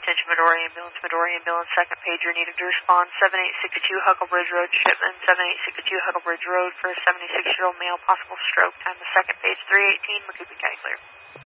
Attention Midori Ambulance, second pager needed to respond, 7862 Huckleberry Road, Shipman, 7862 Huckleberry Road for a 76-year-old male, possible stroke. Time the second page, 318, Macoupin County clear.